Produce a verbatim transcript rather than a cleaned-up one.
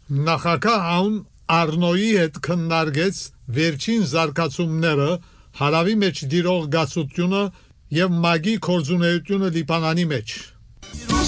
Նախագահ Աուն Արնոյի հետ քննարկեց վերջին զարգացումները, հարավի մեջ դիրող գացությունը եւ ՄԱԳ-ի գործունեությունը Լիբանանի մեջ։